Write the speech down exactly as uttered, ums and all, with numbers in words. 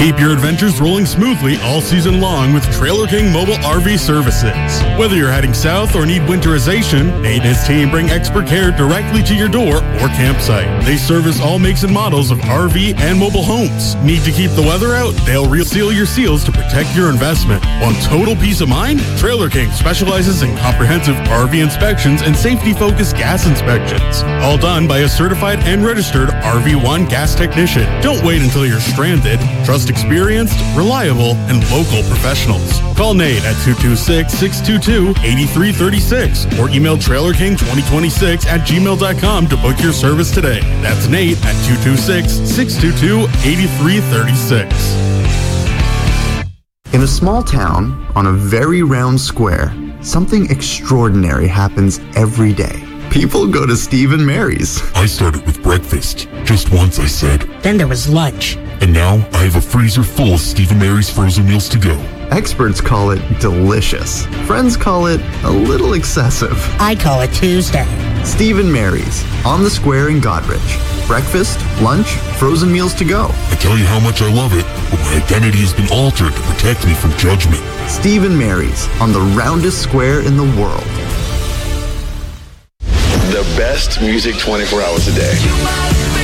Keep your adventures rolling smoothly all season long with Trailer King Mobile R V Services. Whether you're heading south or need winterization, Nate and his team bring expert care directly to your door or campsite. They service all makes and models of R V and mobile homes. Need to keep the weather out? They'll reseal your seals to protect your investment. Want total peace of mind? Trailer King specializes in comprehensive R V inspections and safety-focused gas inspections. All done by a certified and registered R V one gas technician. Don't wait until you're stranded. Trust experienced, reliable, and local professionals. Call Nate at two two six, six two two, eight three three six or email trailer king twenty twenty-six at gmail dot com to book your service today. That's Nate at two two six, six two two, eight three three six. In a small town, on a very round square, something extraordinary happens every day. People go to Steve and Mary's. I started with breakfast. Just once, I said. Then there was lunch. And now I have a freezer full of Steve and Mary's frozen meals to go. Experts call it delicious. Friends call it a little excessive. I call it Tuesday. Steve and Mary's, on the square in Godrich. Breakfast, lunch, frozen meals to go. I tell you how much I love it, but my identity has been altered to protect me from judgment. Steve and Mary's, on the roundest square in the world. The best music twenty-four hours a day.